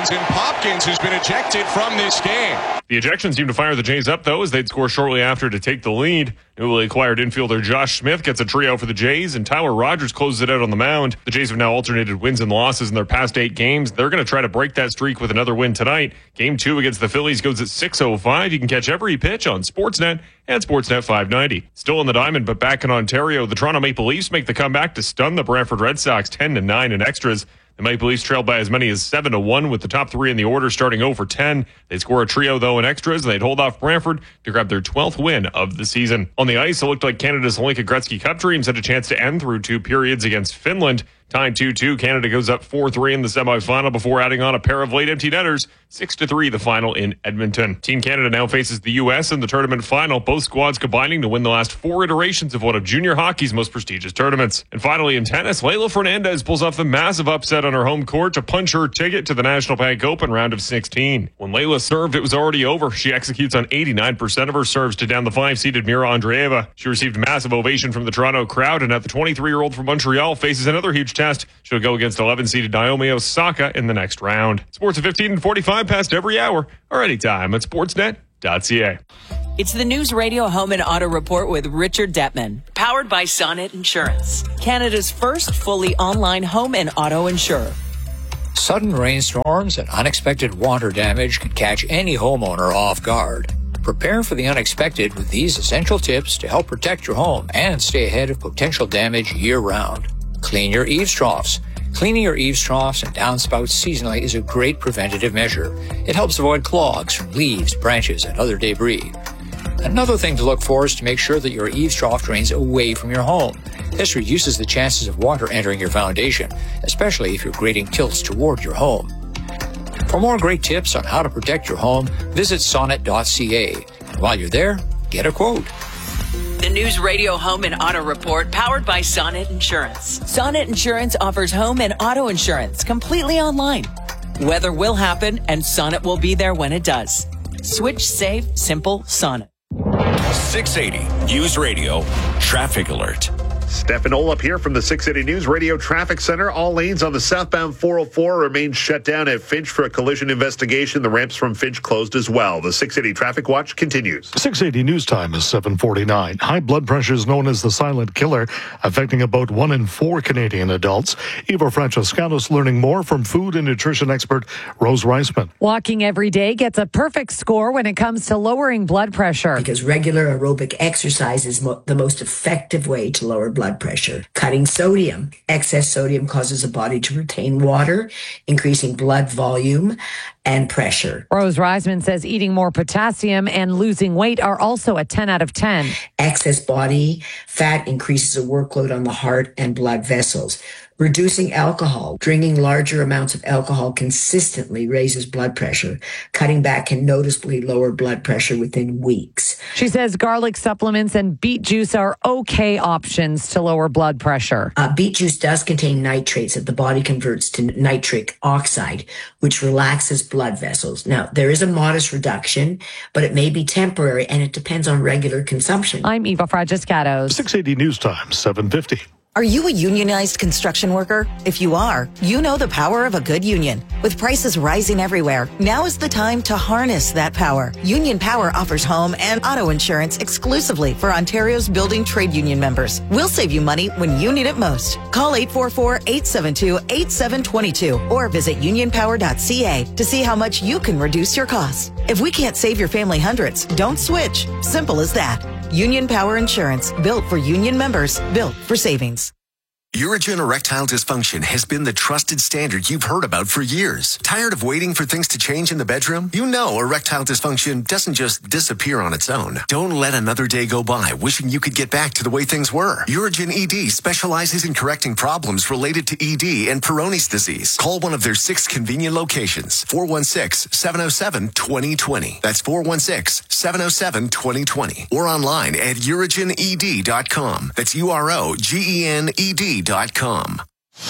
happens, and Popkins has been ejected from this game. The ejection seemed to fire the Jays up, though, as they'd score shortly after to take the lead. Newly acquired infielder Josh Smith gets a trio for the Jays, and Tyler Rogers closes it out on the mound. The Jays have now alternated wins and losses in their past eight games. They're going to try to break that streak with another win tonight. Game two against the Phillies goes at six oh five. You can catch every pitch on Sportsnet and Sportsnet five ninety. Still in the diamond, but back in Ontario, the Toronto Maple Leafs make the comeback to stun the Brantford Red Sox ten to nine in extras. The Maple Leafs trailed by as many as seven to one with the top three in the order starting oh for ten. They'd score a trio, though, in extras, and they'd hold off Brantford to grab their twelfth win of the season. On the ice, it looked like Canada's Hlinka Gretzky Cup dreams had a chance to end through two periods against Finland. Tied two two, Canada goes up four three in the semifinal before adding on a pair of late empty netters. six to three, the final in Edmonton. Team Canada now faces the U S in the tournament final, both squads combining to win the last four iterations of one of junior hockey's most prestigious tournaments. And finally in tennis, Leylah Fernandez pulls off the massive upset on her home court to punch her ticket to the National Bank Open round of sixteen. When Leylah served, it was already over. She executes on eighty-nine percent of her serves to down the five-seeded Mira Andreeva. She received massive ovation from the Toronto crowd, and now the twenty-three-year-old from Montreal faces another huge test. She'll go against eleven-seeded Naomi Osaka in the next round. Sports at fifteen and forty-five past every hour or anytime at sportsnet dot c a. It's the News Radio Home and Auto Report with Richard Detman, powered by Sonnet Insurance, Canada's first fully online home and auto insurer. Sudden rainstorms and unexpected water damage can catch any homeowner off guard. Prepare for the unexpected with these essential tips to help protect your home and stay ahead of potential damage year-round. Clean your eaves troughs. Cleaning your eaves troughs and downspouts seasonally is a great preventative measure. It helps avoid clogs from leaves, branches, and other debris. Another thing to look for is to make sure that your eaves trough drains away from your home. This reduces the chances of water entering your foundation, especially if your grading tilts toward your home. For more great tips on how to protect your home, visit sonnet dot c a. And while you're there, get a quote. The News Radio Home and Auto Report, powered by Sonnet Insurance. Sonnet Insurance offers home and auto insurance completely online. Weather will happen, and Sonnet will be there when it does. Switch, save, simple, Sonnet. six eighty News Radio Traffic Alert. Stefan Olop here from the six eighty News Radio Traffic Center. All lanes on the southbound four oh four remain shut down at Finch for a collision investigation. The ramps from Finch closed as well. The six eighty Traffic Watch continues. six eighty News Time is seven forty-nine. High blood pressure is known as the silent killer, affecting about one in four Canadian adults. Eva Francescanos learning more from food and nutrition expert Rose Reisman. Walking every day gets a perfect score when it comes to lowering blood pressure. Because regular aerobic exercise is mo- the most effective way to lower blood blood pressure. Cutting sodium. Excess sodium causes the body to retain water, increasing blood volume and pressure. Rose Reisman says eating more potassium and losing weight are also a ten out of ten. Excess body fat increases the workload on the heart and blood vessels. Reducing alcohol. Drinking larger amounts of alcohol consistently raises blood pressure. Cutting back can noticeably lower blood pressure within weeks. She says garlic supplements and beet juice are okay options to lower blood pressure. Uh, beet juice does contain nitrates that the body converts to nitric oxide, which relaxes blood vessels. Now, there is a modest reduction, but it may be temporary, and it depends on regular consumption. I'm Eva Francescanos. six eighty News Time, seven fifty. Are you a unionized construction worker? If you are, you know the power of a good union. With prices rising everywhere, now is the time to harness that power. Union Power offers home and auto insurance exclusively for Ontario's building trade union members. We'll save you money when you need it most. Call eight four four, eight seven two, eight seven two two or visit union power dot c a to see how much you can reduce your costs. If we can't save your family hundreds, don't switch. Simple as that. Union Power Insurance, built for union members, built for savings. Urigen Erectile Dysfunction has been the trusted standard you've heard about for years. Tired of waiting for things to change in the bedroom? You know erectile dysfunction doesn't just disappear on its own. Don't let another day go by wishing you could get back to the way things were. Urigen E D specializes in correcting problems related to E D and Peyronie's disease. Call one of their six convenient locations. four one six, seven oh seven, two oh two oh. That's four one six, seven oh seven, two oh two oh. Or online at urigen e d dot com. That's U R O G E N E D dot com.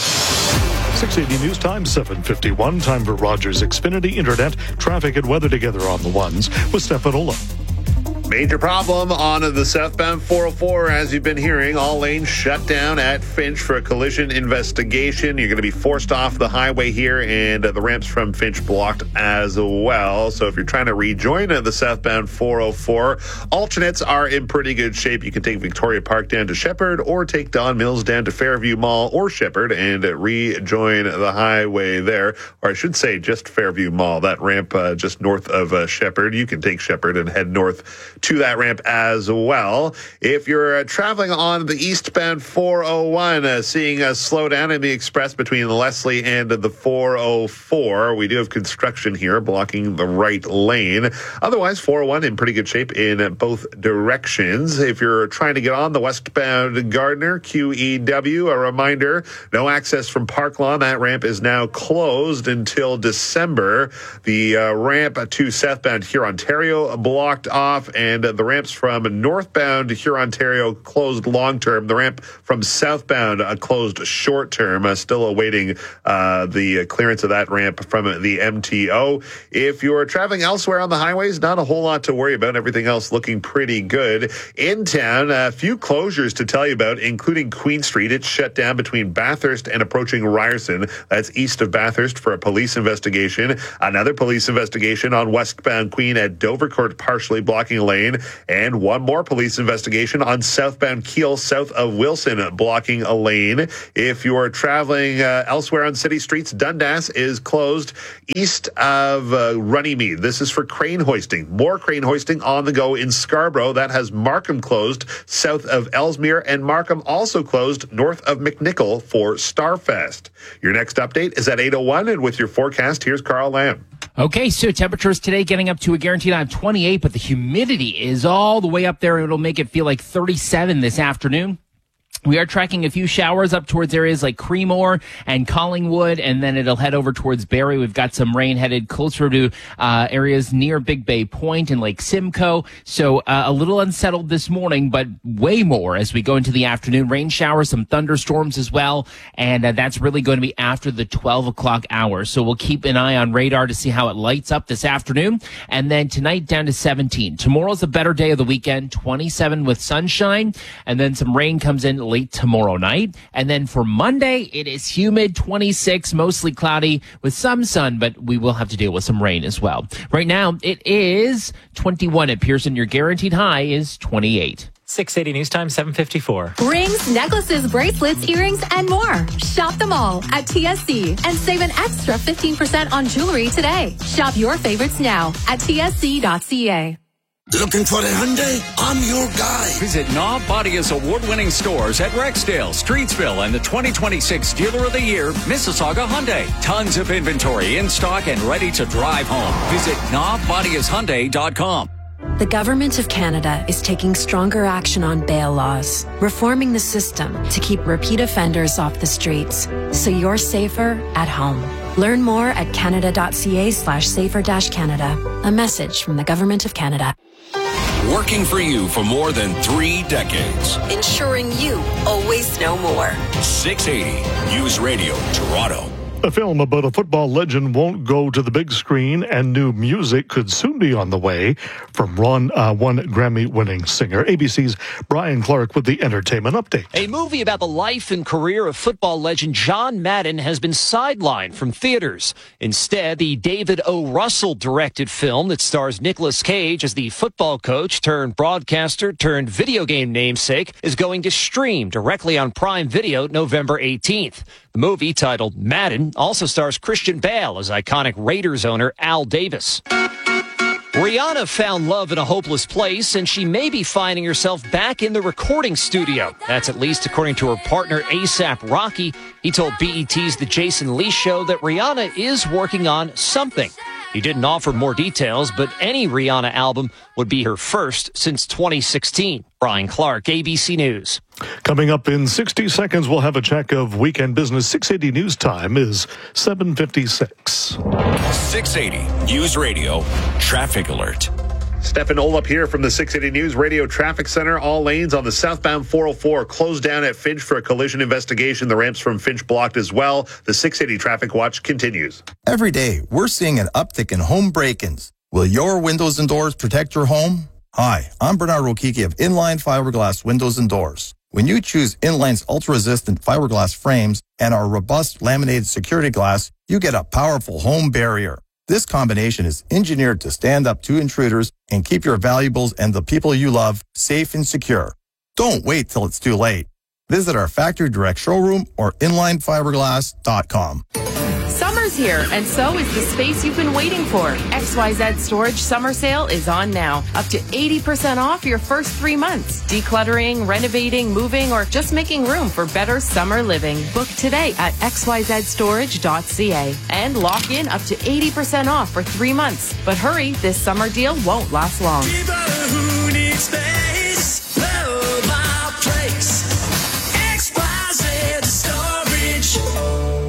six eighty News Time, seven fifty-one. Time for Rogers Xfinity Internet, traffic and weather together on the ones with Stefan Olop. Major problem on the southbound four oh four, as you've been hearing. All lanes shut down at Finch for a collision investigation. You're going to be forced off the highway here, and uh, the ramps from Finch blocked as well. So if you're trying to rejoin uh, the southbound four oh four, alternates are in pretty good shape. You can take Victoria Park down to Shepherd, or take Don Mills down to Fairview Mall or Shepherd and uh, rejoin the highway there. Or I should say just Fairview Mall, that ramp uh, just north of uh, Shepherd. You can take Shepherd and head north to that ramp as well. If you're uh, traveling on the eastbound four oh one, uh, seeing a slowdown in the express between Leslie and the four oh four, we do have construction here blocking the right lane. Otherwise, four oh one in pretty good shape in both directions. If you're trying to get on the westbound Gardner, Q E W, a reminder, no access from Park Lawn. That ramp is now closed until December. The uh, ramp to southbound Hurontario blocked off, and And the ramps from northbound Hurontario closed long-term. The ramp from southbound uh, closed short-term. Uh, still awaiting uh, the clearance of that ramp from the M T O. If you're traveling elsewhere on the highways, not a whole lot to worry about. Everything else looking pretty good. In town, a few closures to tell you about, including Queen Street. It's shut down between Bathurst and approaching Ryerson. That's east of Bathurst for a police investigation. Another police investigation on westbound Queen at Dovercourt, partially blocking a lane. And one more police investigation on southbound Kiel, south of Wilson, blocking a lane. If you're traveling uh, elsewhere on city streets, Dundas is closed east of uh, Runnymede. This is for crane hoisting. More crane hoisting on the go in Scarborough. That has Markham closed south of Ellesmere, and Markham also closed north of McNichol for Starfest. Your next update is at eight oh one, and with your forecast, here's Carl Lamb. Okay, so temperatures today getting up to a guaranteed high of twenty-eight, but the humidity is all the way up there, and it'll make it feel like thirty-seven this afternoon. We are tracking a few showers up towards areas like Creemore and Collingwood, and then it'll head over towards Barrie. We've got some rain headed closer to uh, areas near Big Bay Point and Lake Simcoe. So uh, a little unsettled this morning, but way more as we go into the afternoon. Rain showers, some thunderstorms as well, and uh, that's really going to be after the twelve o'clock hour. So we'll keep an eye on radar to see how it lights up this afternoon. And then tonight down to seventeen. Tomorrow's a better day of the weekend, twenty-seven with sunshine, and then some rain comes in late tomorrow night. And then for Monday, it is humid, twenty-six, mostly cloudy with some sun, but we will have to deal with some rain as well. Right now, it is twenty-one at Pearson. Your guaranteed high is twenty-eight. six eighty News Time, seven fifty-four. Rings, necklaces, bracelets, earrings, and more. Shop them all at T S C and save an extra fifteen percent on jewelry today. Shop your favorites now at T S C dot C A. Looking for a Hyundai? I'm your guy. Visit Knob Bodia's award-winning stores at Rexdale, Streetsville, and the twenty twenty-six Dealer of the Year, Mississauga Hyundai. Tons of inventory in stock and ready to drive home. Visit knob bodias hyundai dot com. The Government of Canada is taking stronger action on bail laws, reforming the system to keep repeat offenders off the streets, so you're safer at home. Learn more at canada.ca slash safer dash Canada. A message from the Government of Canada. Working for you for more than three decades. Ensuring you always know more. six eighty News Radio, Toronto. A film about a football legend won't go to the big screen, and new music could soon be on the way from Ron, uh, one Grammy-winning singer. A B C's Brian Clark with the entertainment update. A movie about the life and career of football legend John Madden has been sidelined from theaters. Instead, the David O. Russell-directed film that stars Nicolas Cage as the football coach turned broadcaster turned video game namesake is going to stream directly on Prime Video November eighteenth. The movie, titled Madden, also stars Christian Bale as iconic Raiders owner Al Davis. Rihanna found love in a hopeless place, and she may be finding herself back in the recording studio. That's at least according to her partner A$AP Rocky. He told B E T's The Jason Lee Show that Rihanna is working on something. He didn't offer more details, but any Rihanna album would be her first since twenty sixteen. Brian Clark, A B C News. Coming up in sixty seconds, we'll have a check of weekend business. six eighty News Time is seven fifty-six. six eighty News Radio Traffic Alert. Stefan Olop here from the six eighty News Radio Traffic Center. All lanes on the southbound four oh four closed down at Finch for a collision investigation. The ramps from Finch blocked as well. The six eighty Traffic Watch continues. Every day, we're seeing an uptick in home break-ins. Will your windows and doors protect your home? Hi, I'm Bernard Rokiki of Inline Fiberglass Windows and Doors. When you choose Inline's ultra-resistant fiberglass frames and our robust laminated security glass, you get a powerful home barrier. This combination is engineered to stand up to intruders and keep your valuables and the people you love safe and secure. Don't wait till it's too late. Visit our factory direct showroom or inline fiberglass dot com. Summer's here, and so is the space you've been waiting for. X Y Z Storage Summer Sale is on now. Up to eighty percent off your first three months. Decluttering, renovating, moving, or just making room for better summer living. Book today at x y z storage dot c a and lock in up to eighty percent off for three months. But hurry, this summer deal won't last long. People who need space, love our place. X Y Z Storage.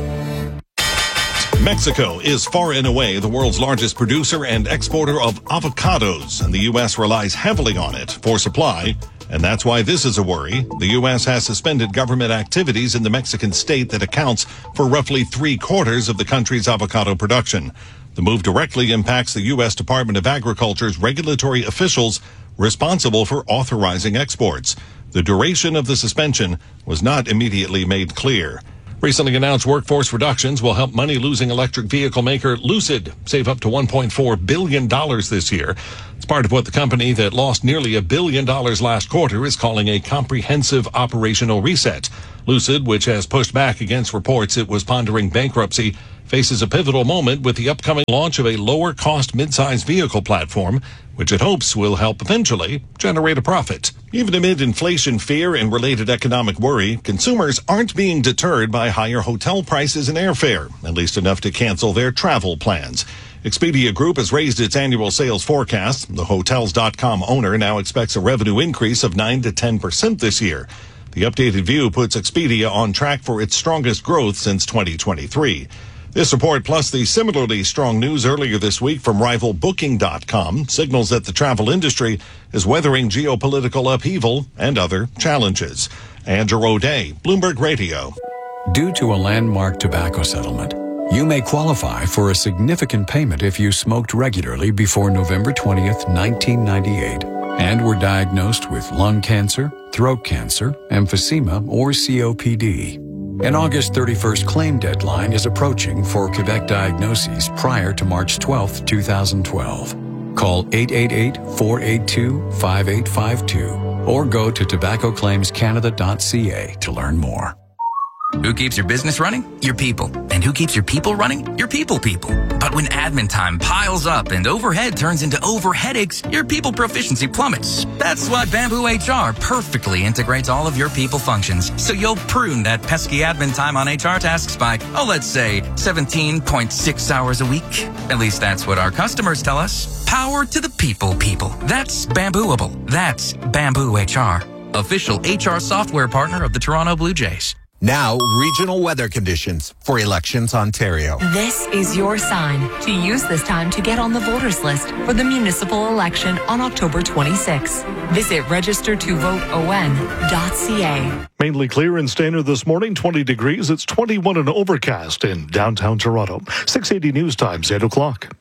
Mexico is far and away the world's largest producer and exporter of avocados, and the U S relies heavily on it for supply. And that's why this is a worry. The U S has suspended government activities in the Mexican state that accounts for roughly three quarters of the country's avocado production. The move directly impacts the U S Department of Agriculture's regulatory officials responsible for authorizing exports. The duration of the suspension was not immediately made clear. Recently announced workforce reductions will help money-losing electric vehicle maker Lucid save up to one point four billion dollars this year. It's part of what the company that lost nearly a billion dollars last quarter is calling a comprehensive operational reset. Lucid, which has pushed back against reports it was pondering bankruptcy, faces a pivotal moment with the upcoming launch of a lower-cost mid-size vehicle platform, which it hopes will help eventually generate a profit. Even amid inflation fear and related economic worry, consumers aren't being deterred by higher hotel prices and airfare, at least enough to cancel their travel plans. Expedia Group has raised its annual sales forecast. The Hotels dot com owner now expects a revenue increase of nine to ten percent this year. The updated view puts Expedia on track for its strongest growth since twenty twenty-three. This report, plus the similarly strong news earlier this week from rival Booking dot com, signals that the travel industry is weathering geopolitical upheaval and other challenges. Andrew O'Day, Bloomberg Radio. Due to a landmark tobacco settlement, you may qualify for a significant payment if you smoked regularly before November twentieth, nineteen ninety-eight, and were diagnosed with lung cancer, throat cancer, emphysema, or C O P D. An August thirty-first claim deadline is approaching for Quebec diagnoses prior to March twelfth, twenty twelve. Call eight eight eight, four eight two, five eight five two or go to tobacco claims canada dot c a to learn more. Who keeps your business running? Your people. And who keeps your people running? Your people people. But when admin time piles up and overhead turns into overheadaches, your people proficiency plummets. That's why Bamboo H R perfectly integrates all of your people functions, so you'll prune that pesky admin time on H R tasks by, oh, let's say seventeen point six hours a week. At least that's what our customers tell us. Power to the people people. That's Bambooable. That's Bamboo H R. Official H R software partner of the Toronto Blue Jays. Now, regional weather conditions for Elections Ontario. This is your sign to use this time to get on the voters list for the municipal election on October twenty-sixth. Visit register to vote o n dot c a. Mainly clear and standard this morning, twenty degrees. It's twenty-one and overcast in downtown Toronto. six eighty News Times, eight o'clock.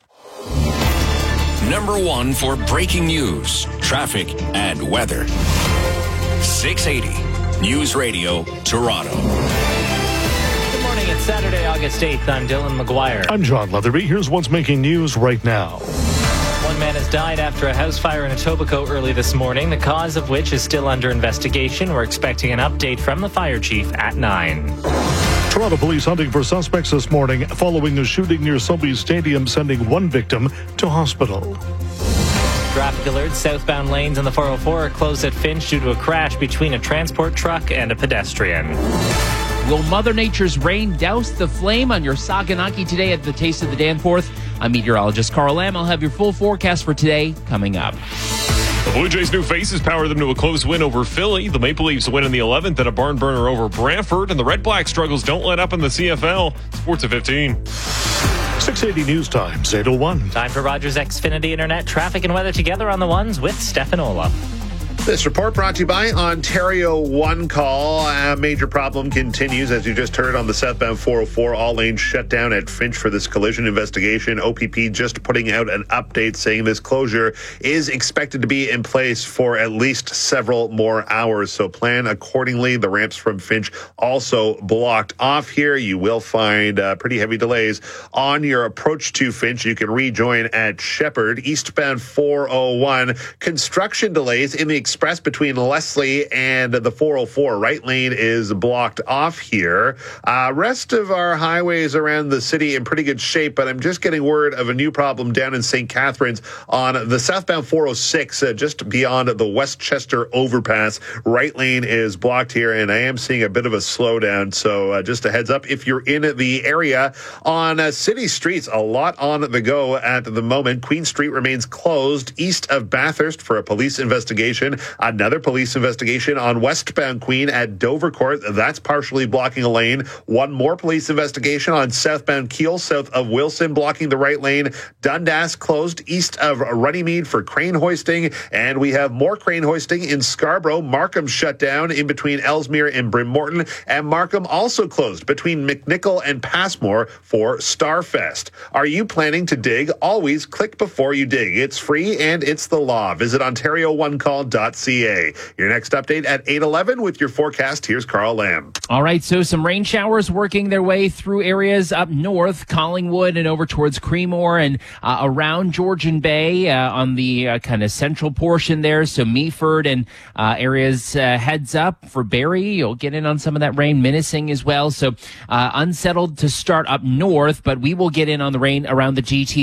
Number one for breaking news, traffic, and weather. six eighty News Radio, Toronto. Good morning. It's Saturday, August eighth. I'm Dylan McGuire. I'm John Leatherby. Here's what's making news right now. One man has died after a house fire in Etobicoke early this morning, the cause of which is still under investigation. We're expecting an update from the fire chief at nine. Toronto police hunting for suspects this morning following a shooting near Sobeys Stadium, sending one victim to hospital. Traffic alerts. Southbound lanes on the four oh four are closed at Finch due to a crash between a transport truck and a pedestrian. Will Mother Nature's rain douse the flame on your Saganaki today at the Taste of the Danforth? I'm meteorologist Carl Lamb. I'll have your full forecast for today coming up. The Blue Jays' new faces power them to a close win over Philly. The Maple Leafs win in the eleventh at a barn burner over Brantford, and the Red Black struggles don't let up in the C F L. Sports at fifteen. six eighty News Times, eight oh one. Time for Rogers Xfinity Internet traffic and weather together on the ones with Stefanola. This report brought to you by Ontario One Call. A major problem continues, as you just heard, on the southbound four oh four. All lanes shut down at Finch for this collision investigation. O P P just putting out an update saying this closure is expected to be in place for at least several more hours. So plan accordingly. The ramps from Finch also blocked off here. You will find uh, pretty heavy delays on your approach to Finch. You can rejoin at Shepherd. Eastbound four oh one. Construction delays in the express between Leslie and the four oh four. Right lane is blocked off here. Uh, rest of our highways around the city in pretty good shape, but I'm just getting word of a new problem down in Saint Catharines on the southbound four oh six, uh, just beyond the Westchester overpass. Right lane is blocked here, and I am seeing a bit of a slowdown. So uh, just a heads up, if you're in the area on uh, city streets, a lot on the go at the moment. Queen Street remains closed east of Bathurst for a police investigation. Another police investigation on westbound Queen at Dovercourt. That's partially blocking a lane. One more police investigation on southbound Keele, south of Wilson, blocking the right lane. Dundas closed east of Runnymede for crane hoisting. And we have more crane hoisting in Scarborough. Markham shut down in between Ellesmere and Brimmorton. And Markham also closed between McNichol and Passmore for Starfest. Are you planning to dig? Always click before you dig. It's free and it's the law. Visit Ontario One Call dot C A. Your next update at eight eleven with your forecast. Here's Carl Lamb. All right, so some rain showers working their way through areas up north, Collingwood and over towards Creemore and uh, around Georgian Bay uh, on the uh, kind of central portion there. So Meaford and uh, areas uh, heads up for Barrie. You'll get in on some of that rain. Minising as well. So uh, unsettled to start up north, but we will get in on the rain around the G T